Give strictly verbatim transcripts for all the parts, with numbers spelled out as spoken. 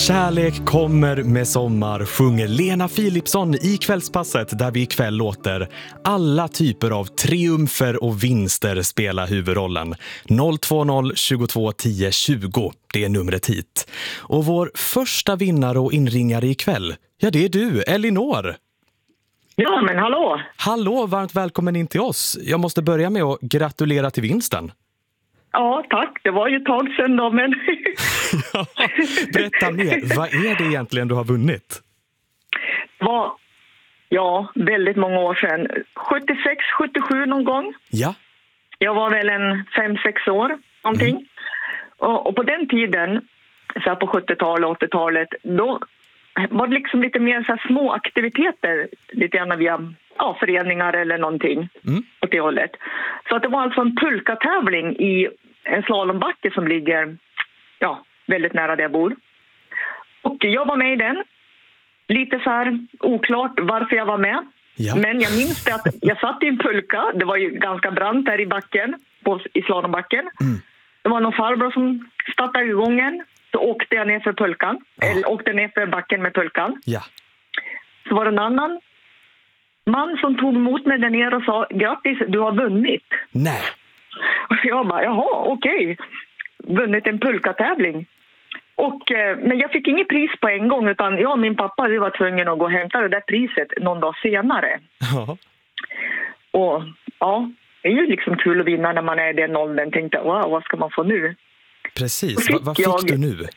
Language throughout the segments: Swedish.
Kärlek kommer med sommar sjunger Lena Philipsson i Kvällspasset, där vi ikväll låter alla typer av triumfer och vinster spela huvudrollen. noll två noll tjugotvå tio tjugo, det är numret hit. Och vår första vinnare och inringare ikväll, ja det är du, Elinor. Ja, men hallå! Hallå, varmt välkommen in till oss. Jag måste börja med att gratulera till vinsten. Ja, tack. Det var ju ett tag sedan då, men... ja, berätta mer. Vad är det egentligen du har vunnit? Det var, ja, väldigt många år sedan. sjuttiosex sjuttiosju någon gång. Ja. Jag var väl en fem sex år, någonting. Mm. Och, och på den tiden, så här på sjuttiotalet, åttiotalet, då var det liksom lite mer så här små aktiviteter. Lite grann via ja, föreningar eller någonting mm. åt det hållet. Så att det var alltså en pulkatävling i en slalombacke som ligger ja, väldigt nära där jag bor. Och jag var med i den. Lite så här oklart varför jag var med. Ja. Men jag minns det att jag satt i en pulka. Det var ju ganska brant där i backen, på, i slalombacken. Mm. Det var någon farbror som startade igång en. Så åkte jag ner för pulkan. Ja. Eller åkte ner för backen med pulkan. Ja. Så var det en annan man som tog emot mig där nere och sa: grattis, du har vunnit. Nej. Och jag bara, jaha, okej. Vunnit en pulkatävling. Och, eh, men jag fick inget pris på en gång, utan jag och min pappa vi var tvungen att gå och hämta det där priset någon dag senare. Ja. Och ja, det är ju liksom kul att vinna när man är i den åldern. Tänkte, wow, vad ska man få nu? Precis, Va- vad fick jag... du nu?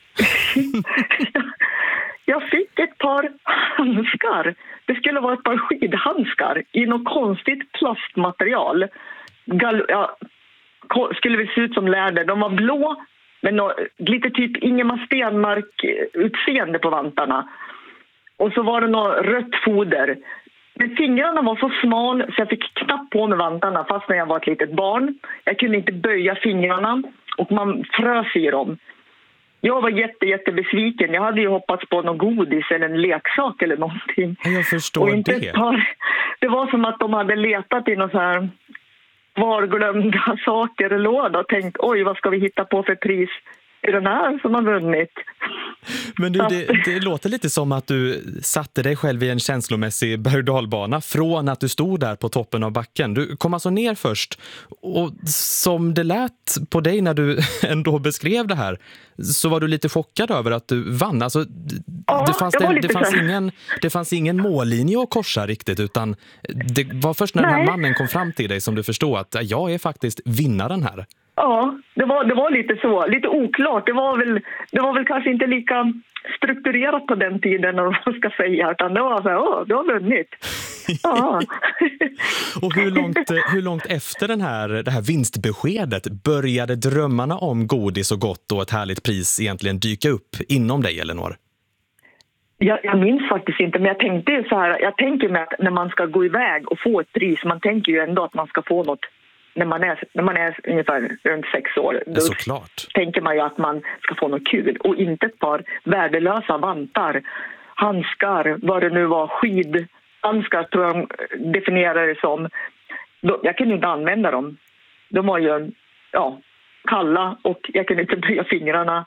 Jag fick ett par handskar. Det skulle vara ett par skidhandskar i något konstigt plastmaterial. Gal- ja, skulle vi se ut som läder. De var blå, men no- lite typ Ingemar Stenmark-utseende på vantarna. Och så var det något rött foder. Men fingrarna var så smal så jag fick knappt på med vantarna fast när jag var ett litet barn. Jag kunde inte böja fingrarna och man frös i dem. Jag var jätte, jätte besviken. Jag hade ju hoppats på någon godis eller en leksak eller någonting. Jag förstår och inte det. Tar, det var som att de hade letat i någon så här varglömda saker och låda och tänkt, oj, vad ska vi hitta på för pris i den här som har vunnit? Men du, det, det låter lite som att du satte dig själv i en känslomässig berg- och dalbana från att du stod där på toppen av backen. Du kom alltså ner först, och som det lät på dig när du ändå beskrev det här, så var du lite chockad över att du vann. Alltså, ja, det, fanns det, det, fanns så. ingen, det fanns ingen mållinje att korsa riktigt, utan det var först när Nej. den här mannen kom fram till dig som du förstod att jag är faktiskt vinnaren här. Ja, det var, det var lite så. Lite oklart. Det var väl, det var väl kanske inte lika strukturerat på den tiden, och vad ska säga. Utan det var så här, åh, du har vunnit. Ja. Och hur långt, hur långt efter den här, det här vinstbeskedet började drömmarna om godis och gott och ett härligt pris egentligen dyka upp inom dig, Elinor? Jag, jag minns faktiskt inte, men jag tänkte ju så här, jag tänker mig att när man ska gå iväg och få ett pris, man tänker ju ändå att man ska få något när man är, när man är ungefär runt sex år. Då såklart. Tänker man ju att man ska få något kul och inte ett par värdelösa vantar, handskar, vad det nu var, skidhandskar tror jag de definierar det som. Då, jag kunde inte använda dem. De var ju ja, kalla och jag kunde inte böja fingrarna.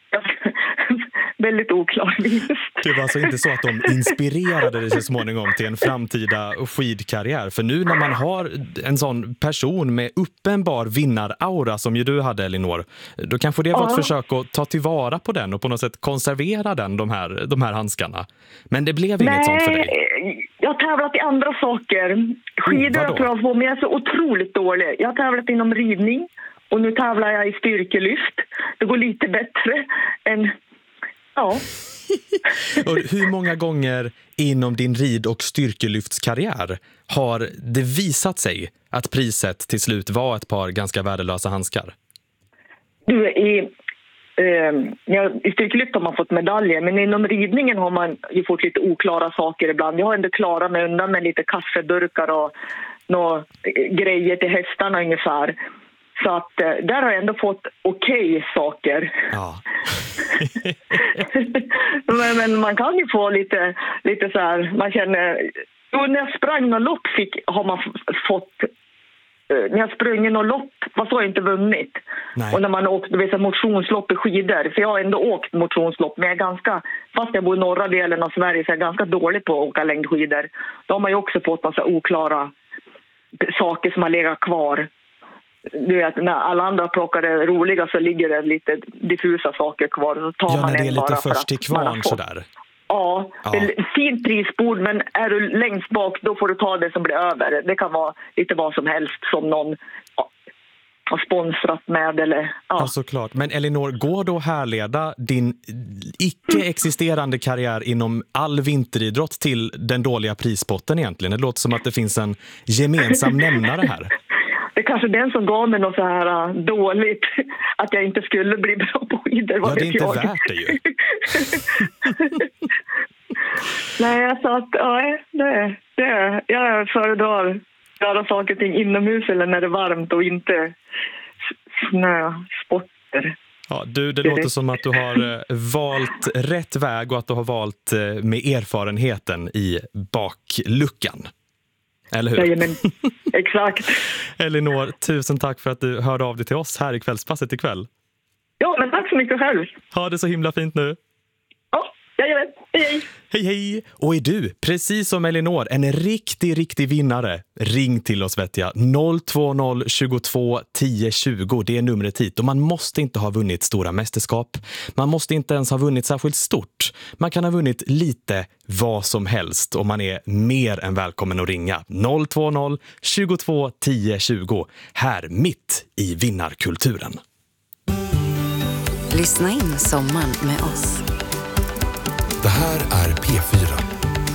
Väldigt oklart vinst. Det var alltså inte så att de inspirerade dig så småningom till en framtida skidkarriär. För nu när man har en sån person med uppenbar vinnaraura som ju du hade, Elinor, då kanske det var ett ja. försök att ta tillvara på den och på något sätt konservera den, de här, de här handskarna. Men det blev inget Nej, sånt för dig. Jag har tävlat i andra saker. Skidor oh, tror jag på, men jag är så otroligt dålig. Jag har tävlat inom ridning. Och nu tävlar jag i styrkelyft. Det går lite bättre än... Ja. Och hur många gånger inom din rid- och styrkelyftskarriär har det visat sig att priset till slut var ett par ganska värdelösa handskar? Du, i, eh, ja, i styrkelyft har man fått medaljer, men inom ridningen har man ju fått lite oklara saker ibland. Jag har ändå klarat mig undan med lite kaffedurkar och några grejer till hästarna ungefär. Så att där har jag ändå fått okej okay saker. Ja. men, men man kan ju få lite, lite så här, man känner... Och när jag sprang någon lopp fick, har man f- fått när jag sprungit något lopp, vad så har jag inte vunnit. Nej. Och när man åkt, du vet, motionslopp i skidor, för jag har ändå åkt motionslopp, men jag är ganska, fast jag bor i norra delen av Sverige så är jag ganska dålig på att åka längdskidor. Då har man ju också fått massa oklara saker som har legat kvar. Du vet, när alla andra plockar det roliga så ligger det lite diffusa saker kvar. Så tar ja, man när det är en lite bara först till kvarn sådär. Ja, ja, det är ett fint prisbord, men är du längst bak då får du ta det som blir över. Det kan vara lite vad som helst som någon ja, har sponsrat med. Eller, ja. ja, såklart. Men Elinor, går då härleda din icke-existerande karriär inom all vinteridrott till den dåliga prispotten egentligen? Det låter som att det finns en gemensam nämnare här. Det är kanske den som gav mig något så här uh, dåligt att jag inte skulle bli bra på skidor. Ja, det är inte jag. värt det ju. Nej, jag sa att ja, det, det, jag föredrar göra saker och ting inomhus eller när det är varmt och inte snösporter. Ja, du, det låter som att du har eh, valt rätt väg och att du har valt eh, med erfarenheten i bakluckan. Eller hur? Jajamän, exakt. Elinor, tusen tack för att du hörde av dig till oss här i Kvällspasset ikväll. Ja, men tack så mycket själv. Ha det så himla fint nu. Ja, jajamän. Hej, hej. Hej, hej. Och är du, precis som Elinor, en riktig, riktig vinnare? Ring till oss, vet jag. noll två noll tjugotvå tio tjugo. Det är numret hit. Och man måste inte ha vunnit stora mästerskap. Man måste inte ens ha vunnit särskilt stort. Man kan ha vunnit lite vad som helst. Och man är mer än välkommen att ringa. noll två noll tjugotvå tio tjugo. Här mitt i vinnarkulturen. Lyssna in sommaren med oss. Det här är P fyra.